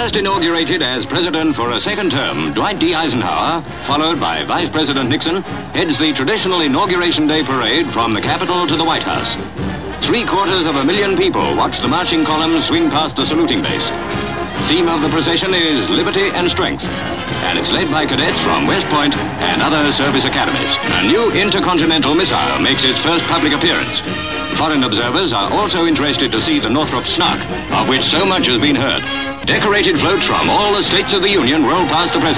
First inaugurated as president for a second term, Dwight D. Eisenhower, followed by Vice President Nixon, heads the traditional Inauguration Day parade from the Capitol to the White House. 750,000 people watch the marching column swing past the saluting base. Theme of the procession is Liberty and Strength, and it's led by cadets from West Point and other service academies. A new intercontinental missile makes its first public appearance. Foreign observers are also interested to see the Northrop Snark, of which so much has been heard. Decorated floats from all the states of the Union roll past the president.